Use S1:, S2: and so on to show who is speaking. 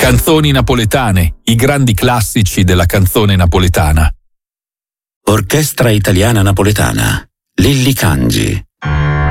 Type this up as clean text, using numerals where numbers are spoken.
S1: Canzoni napoletane, i grandi classici della canzone napoletana.
S2: Orchestra Italiana Napoletana, Lilli Cangi.